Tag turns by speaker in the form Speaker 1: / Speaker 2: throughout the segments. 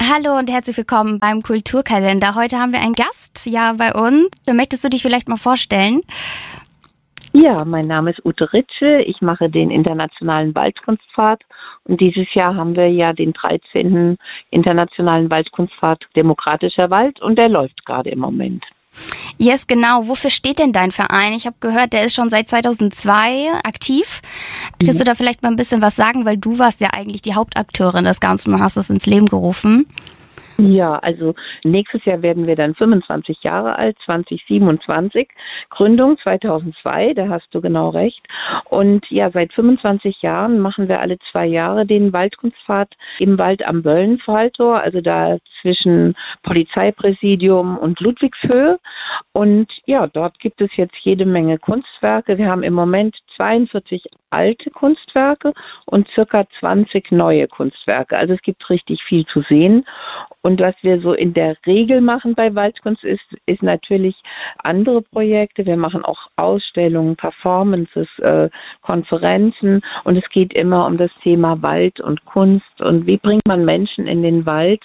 Speaker 1: Hallo und herzlich willkommen beim Kulturkalender. Heute haben wir einen Gast bei uns. Möchtest du dich vielleicht mal vorstellen?
Speaker 2: Ja, mein Name ist Ute Ritsche. Ich mache den Internationalen Waldkunstpfad und dieses Jahr haben wir ja den 13. Internationalen Waldkunstpfad Demokratischer Wald und der läuft gerade im Moment.
Speaker 1: Yes, genau. Wofür steht denn dein Verein? Ich habe gehört, der ist schon seit 2002 aktiv. Möchtest du da vielleicht mal ein bisschen was sagen, weil du warst ja eigentlich die Hauptakteurin des Ganzen und hast es ins Leben gerufen.
Speaker 2: Ja, also nächstes Jahr werden wir dann 25 Jahre alt, 2027. Gründung 2002, da hast du genau recht. Und ja, seit 25 Jahren machen wir alle 2 Jahre den Waldkunstpfad im Wald am Böllenfalltor, also da zwischen Polizeipräsidium und Ludwigshöhe. Und ja, dort gibt es jetzt jede Menge Kunstwerke. Wir haben im Moment 42 alte Kunstwerke und circa 20 neue Kunstwerke. Also es gibt richtig viel zu sehen. Und was wir so in der Regel machen bei Waldkunst ist natürlich andere Projekte. Wir machen auch Ausstellungen, Performances, Konferenzen. Und es geht immer um das Thema Wald und Kunst. Und wie bringt man Menschen in den Wald,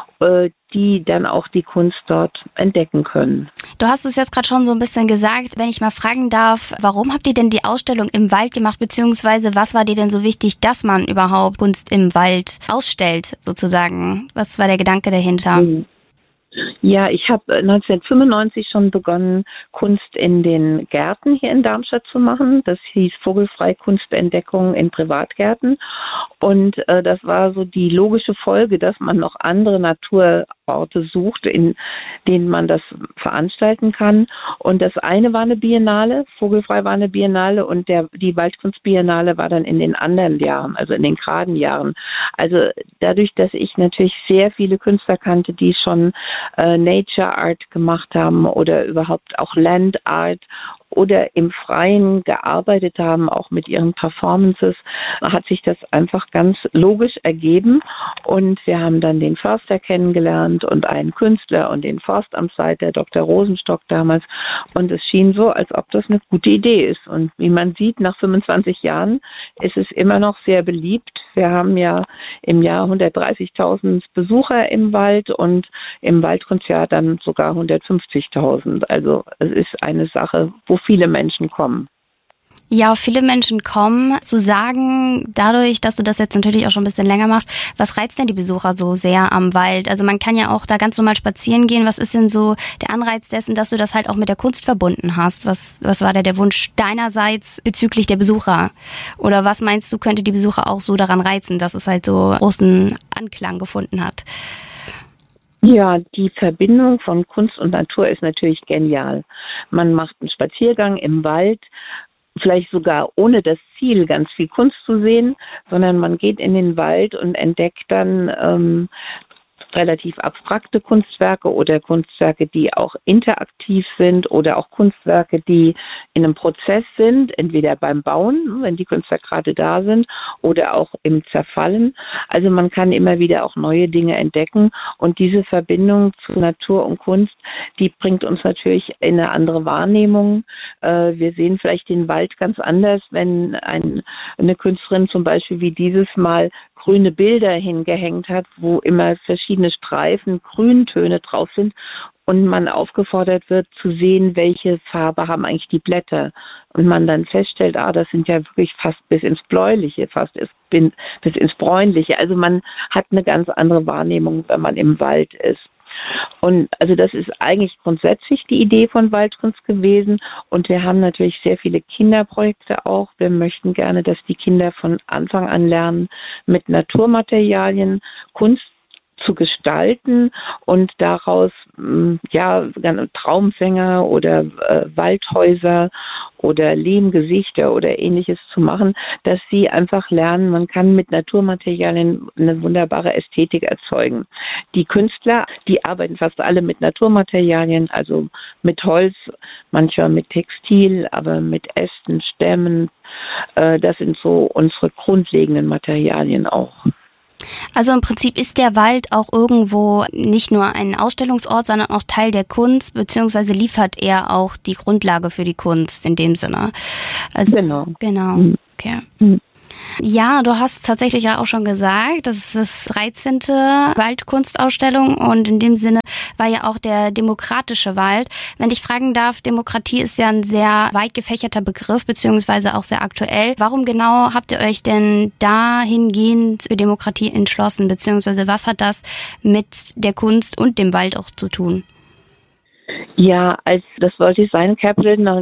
Speaker 2: die dann auch die Kunst dort entdecken können.
Speaker 1: Du hast es jetzt gerade schon so ein bisschen gesagt, wenn ich mal fragen darf, warum habt ihr denn die Ausstellung im Wald gemacht, beziehungsweise was war dir denn so wichtig, dass man überhaupt Kunst im Wald ausstellt, sozusagen? Was war der Gedanke dahinter?
Speaker 2: Ja, ich habe 1995 schon begonnen, Kunst in den Gärten hier in Darmstadt zu machen. Das hieß Vogelfrei Kunstentdeckung in Privatgärten. Und das war so die logische Folge, dass man noch andere Naturorte sucht, in denen man das veranstalten kann. Und das eine war eine Biennale, Vogelfrei war eine Biennale und die Waldkunstbiennale war dann in den anderen Jahren, also in den geraden Jahren. Also dadurch, dass ich natürlich sehr viele Künstler kannte, die schon Nature Art gemacht haben oder überhaupt auch Land Art oder im Freien gearbeitet haben, auch mit ihren Performances, hat sich das einfach ganz logisch ergeben. Und wir haben dann den Förster kennengelernt und einen Künstler und den Forstamtsleiter, Dr. Rosenstock damals. Und es schien so, als ob das eine gute Idee ist. Und wie man sieht, nach 25 Jahren ist es immer noch sehr beliebt. Wir haben ja im Jahr 130.000 Besucher im Wald und im Waldkunstjahr dann sogar 150.000. Also es ist eine Sache, wo viele Menschen kommen.
Speaker 1: Ja, viele Menschen kommen. Zu sagen, dadurch, dass du das jetzt natürlich auch schon ein bisschen länger machst, was reizt denn die Besucher so sehr am Wald? Also man kann ja auch da ganz normal spazieren gehen. Was ist denn so der Anreiz dessen, dass du das halt auch mit der Kunst verbunden hast? Was war da der Wunsch deinerseits bezüglich der Besucher? Oder was meinst du, könnte die Besucher auch so daran reizen, dass es halt so großen Anklang gefunden hat?
Speaker 2: Ja, die Verbindung von Kunst und Natur ist natürlich genial. Man macht einen Spaziergang im Wald, vielleicht sogar ohne das Ziel, ganz viel Kunst zu sehen, sondern man geht in den Wald und entdeckt dann relativ abstrakte Kunstwerke oder Kunstwerke, die auch interaktiv sind oder auch Kunstwerke, die in einem Prozess sind, entweder beim Bauen, wenn die Künstler gerade da sind, oder auch im Zerfallen. Also man kann immer wieder auch neue Dinge entdecken und diese Verbindung zu Natur und Kunst, die bringt uns natürlich in eine andere Wahrnehmung. Wir sehen vielleicht den Wald ganz anders, wenn eine Künstlerin zum Beispiel wie dieses Mal grüne Bilder hingehängt hat, wo immer verschiedene Streifen, Grüntöne drauf sind und man aufgefordert wird zu sehen, welche Farbe haben eigentlich die Blätter. Und man dann feststellt, das sind ja wirklich fast bis ins Bläuliche, fast bis ins Bräunliche. Also man hat eine ganz andere Wahrnehmung, wenn man im Wald ist. Und also das ist eigentlich grundsätzlich die Idee von Waldkunst gewesen. Und wir haben natürlich sehr viele Kinderprojekte auch. Wir möchten gerne, dass die Kinder von Anfang an lernen, mit Naturmaterialien Kunst zu gestalten und daraus Traumfänger oder Waldhäuser oder Lehmgesichter oder Ähnliches zu machen, dass sie einfach lernen, man kann mit Naturmaterialien eine wunderbare Ästhetik erzeugen. Die Künstler, die arbeiten fast alle mit Naturmaterialien, also mit Holz, manchmal mit Textil, aber mit Ästen, Stämmen. Das sind so unsere grundlegenden Materialien auch.
Speaker 1: Also im Prinzip ist der Wald auch irgendwo nicht nur ein Ausstellungsort, sondern auch Teil der Kunst, beziehungsweise liefert er auch die Grundlage für die Kunst in dem Sinne. Also,
Speaker 2: Genau.
Speaker 1: Genau, okay. Ja, du hast tatsächlich ja auch schon gesagt, das ist das 13. Waldkunstausstellung und in dem Sinne war ja auch der demokratische Wald. Wenn ich fragen darf, Demokratie ist ja ein sehr weit gefächerter Begriff, beziehungsweise auch sehr aktuell. Warum genau habt ihr euch denn dahingehend für Demokratie entschlossen, beziehungsweise was hat das mit der Kunst und dem Wald auch zu tun?
Speaker 2: Ja, als das World Design Capital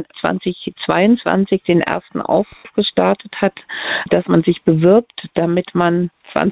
Speaker 2: 2022 den ersten aufgestartet hat, dass man sich bewirbt, damit man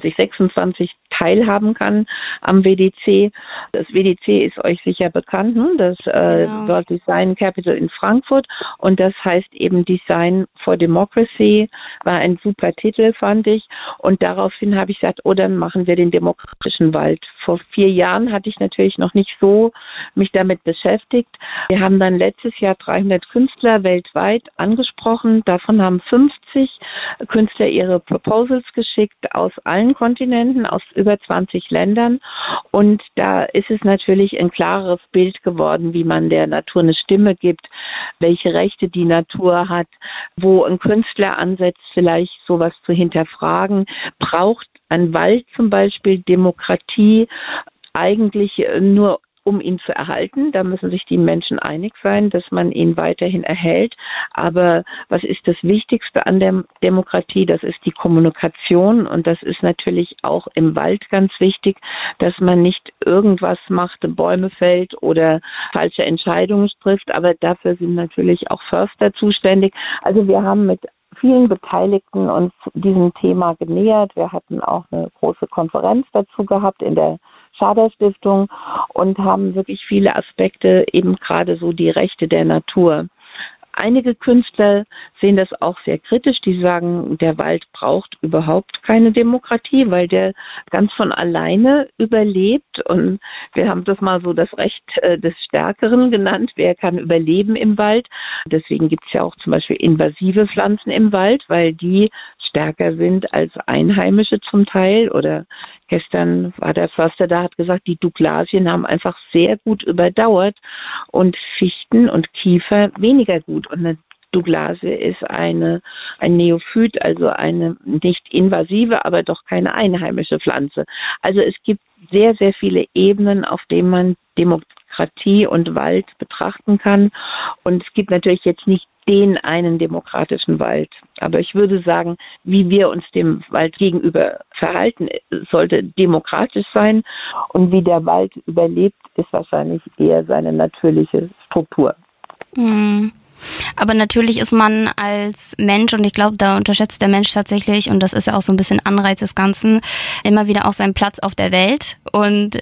Speaker 2: 2026 teilhaben kann am WDC. Das WDC ist euch sicher bekannt, ne? Das
Speaker 1: Genau.
Speaker 2: World Design Capital in Frankfurt, und das heißt eben Design for Democracy, war ein super Titel, fand ich, und daraufhin habe ich gesagt, oh, dann machen wir den demokratischen Wald. Vor 4 Jahren hatte ich natürlich noch nicht so mich damit beschäftigt. Wir haben dann letztes Jahr 300 Künstler weltweit angesprochen, davon haben 50 Künstler ihre Proposals geschickt aus allen Kontinenten, aus über 20 Ländern, und da ist es natürlich ein klareres Bild geworden, wie man der Natur eine Stimme gibt, welche Rechte die Natur hat, wo ein Künstler ansetzt, vielleicht sowas zu hinterfragen. Braucht ein Wald zum Beispiel Demokratie eigentlich nur, um ihn zu erhalten? Da müssen sich die Menschen einig sein, dass man ihn weiterhin erhält. Aber was ist das Wichtigste an der Demokratie? Das ist die Kommunikation, und das ist natürlich auch im Wald ganz wichtig, dass man nicht irgendwas macht, Bäume fällt oder falsche Entscheidungen trifft. Aber dafür sind natürlich auch Förster zuständig. Also wir haben mit vielen Beteiligten uns diesem Thema genähert. Wir hatten auch eine große Konferenz dazu gehabt in der Schader Stiftung und haben wirklich viele Aspekte, eben gerade so die Rechte der Natur. Einige Künstler sehen das auch sehr kritisch. Die sagen, der Wald braucht überhaupt keine Demokratie, weil der ganz von alleine überlebt. Und wir haben das mal so das Recht des Stärkeren genannt. Wer kann überleben im Wald? Deswegen gibt es ja auch zum Beispiel invasive Pflanzen im Wald, weil die stärker sind als einheimische zum Teil. Oder gestern war der Förster da, hat gesagt, die Douglasien haben einfach sehr gut überdauert und Fichten und Kiefer weniger gut. Und eine Douglasie ist ein Neophyt, also eine nicht invasive, aber doch keine einheimische Pflanze. Also es gibt sehr, sehr viele Ebenen, auf denen man Demokratie und Wald betrachten kann. Und es gibt natürlich jetzt nicht den einen demokratischen Wald. Aber ich würde sagen, wie wir uns dem Wald gegenüber verhalten, sollte demokratisch sein. Und wie der Wald überlebt, ist wahrscheinlich eher seine natürliche Struktur.
Speaker 1: Mhm. Aber natürlich ist man als Mensch, und ich glaube, da unterschätzt der Mensch tatsächlich, und das ist ja auch so ein bisschen Anreiz des Ganzen, immer wieder auch seinen Platz auf der Welt und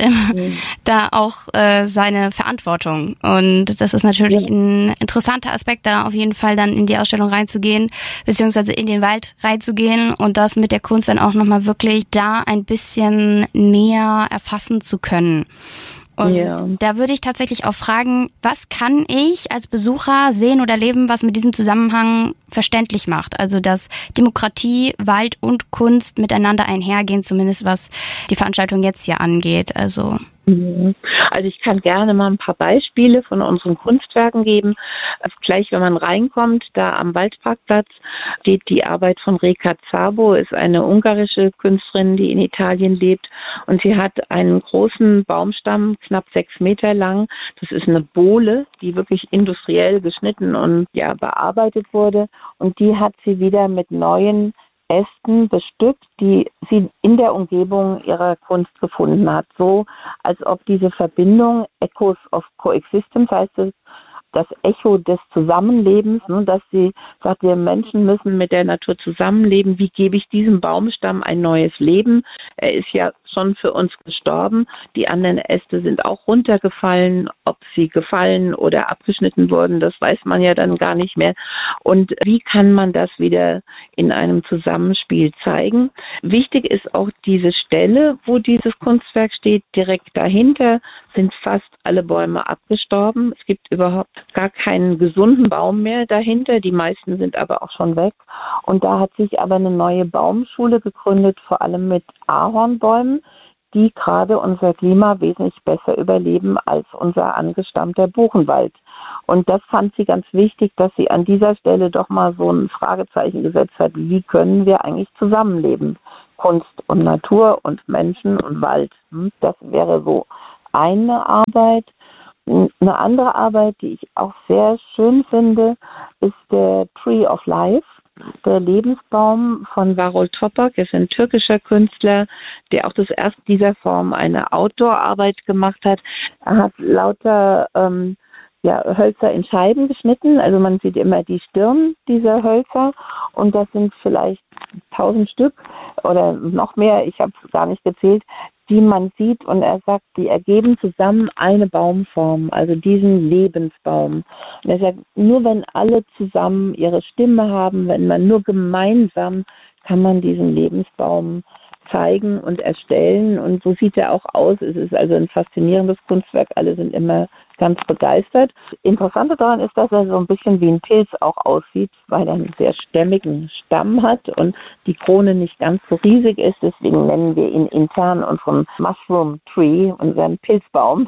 Speaker 1: da auch seine Verantwortung. Und das ist natürlich ein interessanter Aspekt, da auf jeden Fall dann in die Ausstellung reinzugehen, beziehungsweise in den Wald reinzugehen und das mit der Kunst dann auch nochmal wirklich da ein bisschen näher erfassen zu können. Und da würde ich tatsächlich auch fragen, was kann ich als Besucher sehen oder erleben, was mit diesem Zusammenhang verständlich macht? Also, dass Demokratie, Wald und Kunst miteinander einhergehen, zumindest was die Veranstaltung jetzt hier angeht. Also
Speaker 2: ich kann gerne mal ein paar Beispiele von unseren Kunstwerken geben. Gleich, wenn man reinkommt, da am Waldparkplatz steht die Arbeit von Reka Szabo, ist eine ungarische Künstlerin, die in Italien lebt, und sie hat einen großen Baumstamm, knapp 6 Meter lang. Das ist eine Bohle, die wirklich industriell geschnitten und bearbeitet wurde, und die hat sie wieder mit neuen Ästen bestückt, die sie in der Umgebung ihrer Kunst gefunden hat. So, als ob diese Verbindung Echoes of Coexistence heißt es, das Echo des Zusammenlebens, dass sie sagt, wir Menschen müssen mit der Natur zusammenleben. Wie gebe ich diesem Baumstamm ein neues Leben? Er ist ja schon für uns gestorben. Die anderen Äste sind auch runtergefallen. Ob sie gefallen oder abgeschnitten wurden, das weiß man ja dann gar nicht mehr. Und wie kann man das wieder in einem Zusammenspiel zeigen? Wichtig ist auch diese Stelle, wo dieses Kunstwerk steht. Direkt dahinter sind fast alle Bäume abgestorben. Es gibt überhaupt gar keinen gesunden Baum mehr dahinter. Die meisten sind aber auch schon weg. Und da hat sich aber eine neue Baumschule gegründet, vor allem mit Ahornbäumen, die gerade unser Klima wesentlich besser überleben als unser angestammter Buchenwald. Und das fand sie ganz wichtig, dass sie an dieser Stelle doch mal so ein Fragezeichen gesetzt hat, wie können wir eigentlich zusammenleben? Kunst und Natur und Menschen und Wald. Das wäre so eine Arbeit. Eine andere Arbeit, die ich auch sehr schön finde, ist der Tree of Life, der Lebensbaum von Varol Toprak. Er ist ein türkischer Künstler, der auch das erste dieser Form eine Outdoor-Arbeit gemacht hat. Er hat lauter Hölzer in Scheiben geschnitten. Also man sieht immer die Stirn dieser Hölzer und das sind vielleicht 1000 Stück oder noch mehr, ich habe es gar nicht gezählt, die man sieht, und er sagt, die ergeben zusammen eine Baumform, also diesen Lebensbaum. Und er sagt, nur wenn alle zusammen ihre Stimme haben, wenn man nur gemeinsam, kann man diesen Lebensbaum zeigen und erstellen, und so sieht er auch aus. Es ist also ein faszinierendes Kunstwerk, alle sind immer ganz begeistert. Interessante daran ist, dass er so ein bisschen wie ein Pilz auch aussieht, weil er einen sehr stämmigen Stamm hat und die Krone nicht ganz so riesig ist. Deswegen nennen wir ihn intern unseren Mushroom Tree, unseren Pilzbaum.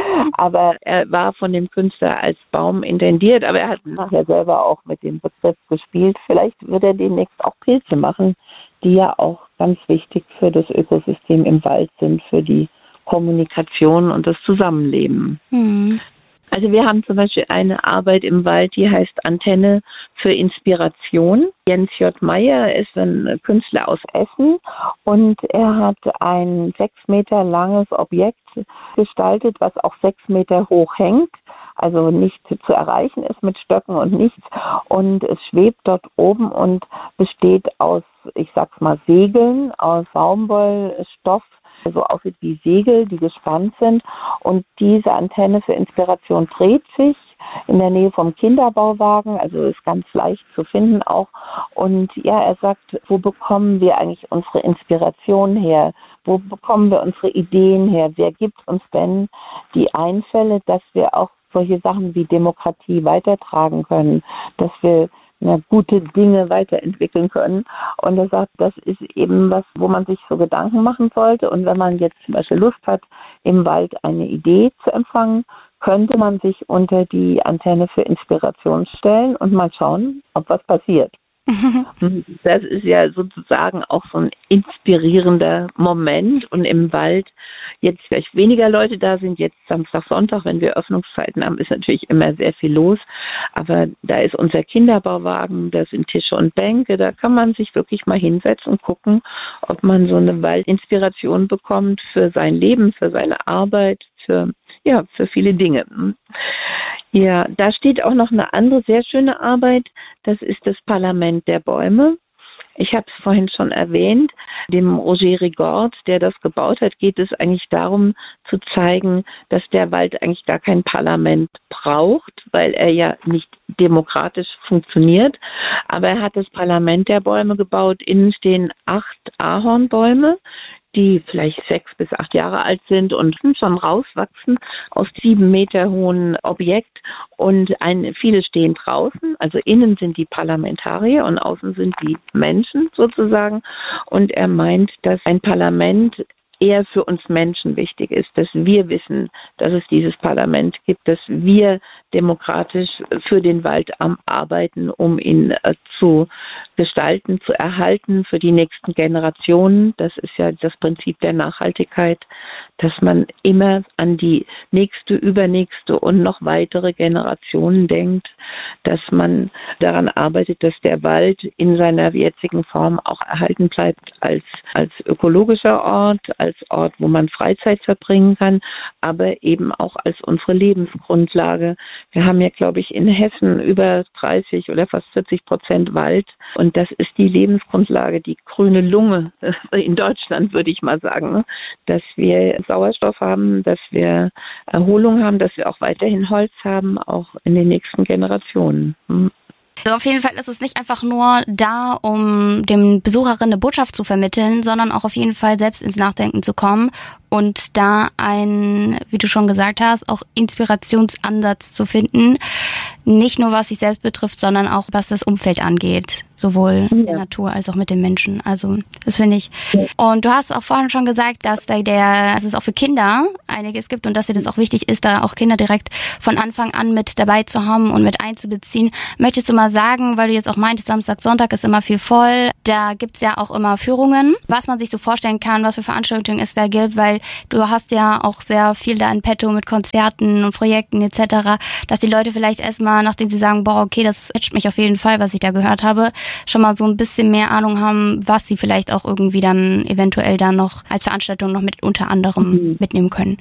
Speaker 2: Aber er war von dem Künstler als Baum intendiert, aber er hat nachher selber auch mit dem Begriff gespielt. Vielleicht wird er demnächst auch Pilze machen, die ja auch ganz wichtig für das Ökosystem im Wald sind, für die Kommunikation und das Zusammenleben. Mhm. Also wir haben zum Beispiel eine Arbeit im Wald, die heißt Antenne für Inspiration. Jens J. Meyer ist ein Künstler aus Essen und er hat ein 6 Meter langes Objekt gestaltet, was auch 6 Meter hoch hängt, also nicht zu erreichen ist mit Stöcken und nichts. Und es schwebt dort oben und besteht aus, ich sag's mal, Segeln, aus Baumwollstoff, so aussieht wie Segel, die gespannt sind. Und diese Antenne für Inspiration dreht sich in der Nähe vom Kinderbauwagen, also ist ganz leicht zu finden auch. Und ja, er sagt, wo bekommen wir eigentlich unsere Inspiration her? Wo bekommen wir unsere Ideen her? Wer gibt uns denn die Einfälle, dass wir auch solche Sachen wie Demokratie weitertragen können, dass wir gute Dinge weiterentwickeln können. Und er sagt, das ist eben was, wo man sich so Gedanken machen sollte. Und wenn man jetzt zum Beispiel Lust hat, im Wald eine Idee zu empfangen, könnte man sich unter die Antenne für Inspiration stellen und mal schauen, ob was passiert. Das ist ja sozusagen auch so ein inspirierender Moment. Und im Wald jetzt vielleicht weniger Leute da sind, jetzt Samstag, Sonntag, wenn wir Öffnungszeiten haben, ist natürlich immer sehr viel los. Aber da ist unser Kinderbauwagen, da sind Tische und Bänke, da kann man sich wirklich mal hinsetzen und gucken, ob man so eine Waldinspiration bekommt für sein Leben, für seine Arbeit, für viele Dinge. Ja, da steht auch noch eine andere sehr schöne Arbeit, das ist das Parlament der Bäume. Ich habe es vorhin schon erwähnt, dem Roger Rigord, der das gebaut hat, geht es eigentlich darum zu zeigen, dass der Wald eigentlich gar kein Parlament braucht, weil er ja nicht demokratisch funktioniert. Aber er hat das Parlament der Bäume gebaut. Innen stehen 8 Ahornbäume, die vielleicht 6 bis 8 Jahre alt sind und schon rauswachsen aus 7 Meter hohen Objekt. Und viele stehen draußen, also innen sind die Parlamentarier und außen sind die Menschen sozusagen. Und er meint, dass ein Parlament eher für uns Menschen wichtig ist, dass wir wissen, dass es dieses Parlament gibt, dass wir demokratisch für den Wald arbeiten, um ihn zu gestalten, zu erhalten für die nächsten Generationen. Das ist ja das Prinzip der Nachhaltigkeit, dass man immer an die nächste, übernächste und noch weitere Generationen denkt, dass man daran arbeitet, dass der Wald in seiner jetzigen Form auch erhalten bleibt als ökologischer Ort, als Ort, wo man Freizeit verbringen kann, aber eben auch als unsere Lebensgrundlage. Wir haben ja, glaube ich, in Hessen über 30 oder fast 40% Wald und das ist die Lebensgrundlage, die grüne Lunge in Deutschland, würde ich mal sagen, dass wir Sauerstoff haben, dass wir Erholung haben, dass wir auch weiterhin Holz haben, auch in den nächsten Generationen.
Speaker 1: Also auf jeden Fall ist es nicht einfach nur da, um dem Besucherin eine Botschaft zu vermitteln, sondern auch auf jeden Fall selbst ins Nachdenken zu kommen und da wie du schon gesagt hast, auch Inspirationsansatz zu finden. Nicht nur was sich selbst betrifft, sondern auch was das Umfeld angeht. Sowohl in der Natur als auch mit den Menschen. Also das finde ich. Und du hast auch vorhin schon gesagt, dass dass es auch für Kinder einiges gibt und dass dir das auch wichtig ist, da auch Kinder direkt von Anfang an mit dabei zu haben und mit einzubeziehen. Möchtest du mal sagen, weil du jetzt auch meintest, Samstag, Sonntag ist immer viel voll. Da gibt's ja auch immer Führungen, was man sich so vorstellen kann, was für Veranstaltungen es da gibt, weil du hast ja auch sehr viel da in petto mit Konzerten und Projekten etc., dass die Leute vielleicht erstmal, nachdem sie sagen, boah, okay, das catcht mich auf jeden Fall, was ich da gehört habe, schon mal so ein bisschen mehr Ahnung haben, was sie vielleicht auch irgendwie dann eventuell dann noch als Veranstaltung noch mit unter anderem mitnehmen können.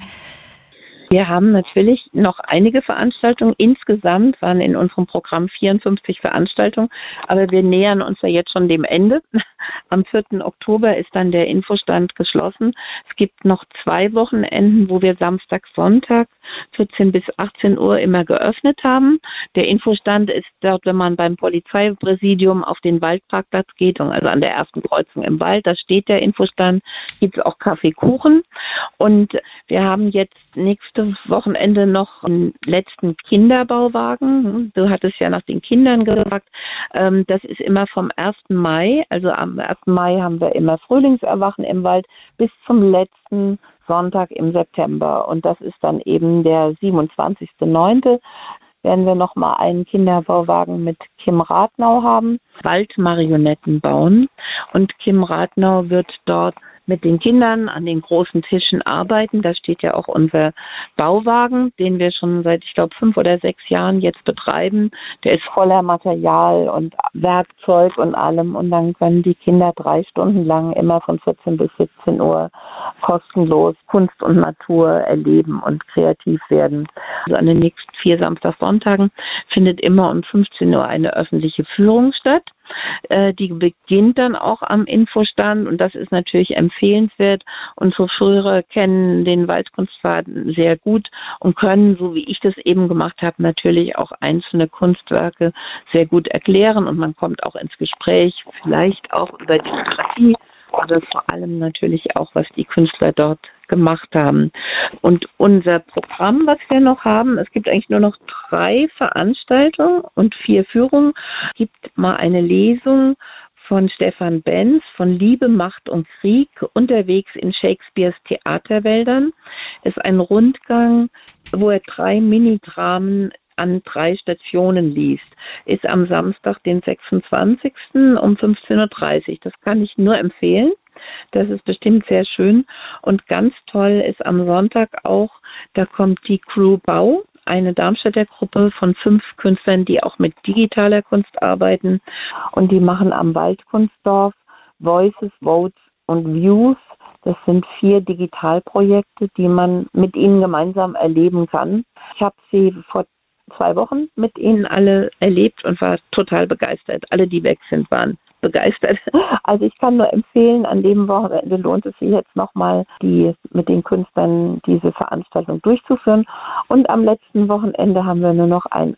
Speaker 2: Wir haben natürlich noch einige Veranstaltungen. Insgesamt waren in unserem Programm 54 Veranstaltungen, aber wir nähern uns ja jetzt schon dem Ende. Am 4. Oktober ist dann der Infostand geschlossen. Es gibt noch 2 Wochenenden, wo wir Samstag, Sonntag 14 bis 18 Uhr immer geöffnet haben. Der Infostand ist dort, wenn man beim Polizeipräsidium auf den Waldparkplatz geht, also an der ersten Kreuzung im Wald, da steht der Infostand, gibt es auch Kaffee, Kuchen. Und wir haben jetzt nächstes Wochenende noch einen letzten Kinderbauwagen. Du hattest ja nach den Kindern gefragt. Das ist immer vom 1. Mai, also am 1. Mai haben wir immer Frühlingserwachen im Wald bis zum letzten Sonntag im September. Und das ist dann eben der 27.09. werden wir nochmal einen Kinderbauwagen mit Kim Rathnau haben, Waldmarionetten bauen. Und Kim Rathnau wird dort mit den Kindern an den großen Tischen arbeiten. Da steht ja auch unser Bauwagen, den wir schon seit, ich glaube, 5 oder 6 Jahren jetzt betreiben. Der ist voller Material und Werkzeug und allem. Und dann können die Kinder 3 Stunden lang immer von 14 bis 17 Uhr kostenlos Kunst und Natur erleben und kreativ werden. Also an den nächsten 4 Samstag-Sonntagen findet immer um 15 Uhr eine öffentliche Führung statt. Die beginnt dann auch am Infostand und das ist natürlich empfehlenswert. Unsere Führer kennen den Waldkunstfaden sehr gut und können, so wie ich das eben gemacht habe, natürlich auch einzelne Kunstwerke sehr gut erklären und man kommt auch ins Gespräch, vielleicht auch über die Fotografie, aber vor allem natürlich auch, was die Künstler dort gemacht haben. Und unser Programm, was wir noch haben, es gibt eigentlich nur noch 3 Veranstaltungen und 4 Führungen. Es gibt mal eine Lesung von Stefan Benz von Liebe, Macht und Krieg unterwegs in Shakespeares Theaterwäldern. Es ist ein Rundgang, wo er 3 Minidramen an 3 Stationen liest. Ist am Samstag, den 26. um 15.30 Uhr. Das kann ich nur empfehlen. Das ist bestimmt sehr schön. Und ganz toll ist am Sonntag auch, da kommt die Crew Bau, eine Darmstädter Gruppe von 5 Künstlern, die auch mit digitaler Kunst arbeiten. Und die machen am Waldkunstdorf Voices, Votes und Views. Das sind 4 Digitalprojekte, die man mit ihnen gemeinsam erleben kann. Ich habe sie vor 2 Wochen mit ihnen alle erlebt und war total begeistert. Alle, die weg sind, waren begeistert. Also ich kann nur empfehlen, an dem Wochenende lohnt es sich jetzt nochmal, mit den Künstlern diese Veranstaltung durchzuführen. Und am letzten Wochenende haben wir nur noch ein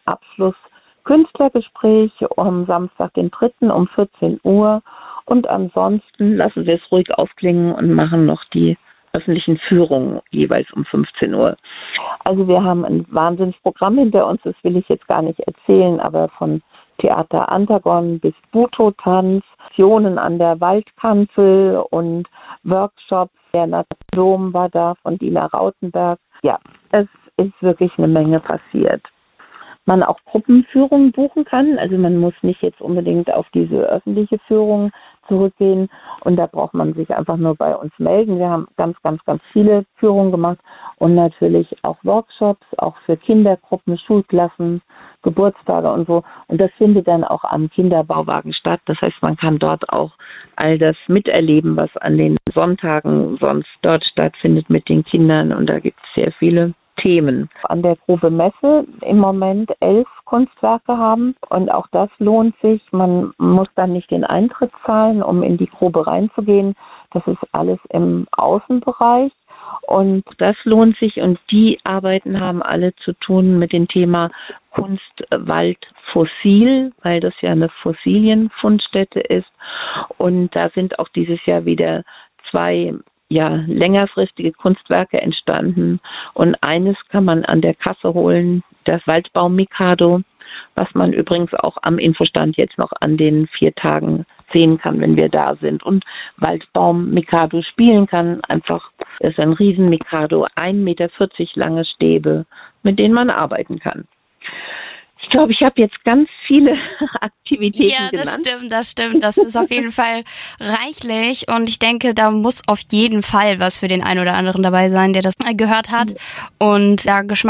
Speaker 2: Abschluss-Künstlergespräch am Samstag, den 3. um 14 Uhr. Und ansonsten lassen wir es ruhig aufklingen und machen noch die öffentlichen Führungen jeweils um 15 Uhr. Also wir haben ein Wahnsinnsprogramm hinter uns, das will ich jetzt gar nicht erzählen, aber von Theater Antagon bis Buto-Tanz, Aktionen an der Waldkanzel und Workshops. Der Naturdom war da von Dina Rautenberg. Ja, es ist wirklich eine Menge passiert. Man auch Gruppenführungen buchen kann. Also man muss nicht jetzt unbedingt auf diese öffentliche Führung zurückgehen und da braucht man sich einfach nur bei uns melden. Wir haben ganz, ganz, ganz viele Führungen gemacht und natürlich auch Workshops, auch für Kindergruppen, Schulklassen, Geburtstage und so. Und das findet dann auch am Kinderbauwagen statt. Das heißt, man kann dort auch all das miterleben, was an den Sonntagen sonst dort stattfindet mit den Kindern. Und da gibt es sehr viele Themen. An der Grube Messe im Moment 11 Kunstwerke haben und auch das lohnt sich. Man muss dann nicht den Eintritt zahlen, um in die Grube reinzugehen. Das ist alles im Außenbereich und das lohnt sich und die Arbeiten haben alle zu tun mit dem Thema Kunstwald Fossil, weil das ja eine Fossilienfundstätte ist und da sind auch dieses Jahr wieder 2 längerfristige Kunstwerke entstanden. Und eines kann man an der Kasse holen, das Waldbaum-Mikado, was man übrigens auch am Infostand jetzt noch an den 4 Tagen sehen kann, wenn wir da sind. Und Waldbaum-Mikado spielen kann. Einfach, das ist ein Riesen-Mikado, 1,40 Meter lange Stäbe, mit denen man arbeiten kann. Ich glaube, ich habe jetzt ganz viele Aktivitäten genannt.
Speaker 1: Ja, das stimmt. Das ist auf jeden Fall reichlich. Und ich denke, da muss auf jeden Fall was für den einen oder anderen dabei sein, der das gehört hat. Und da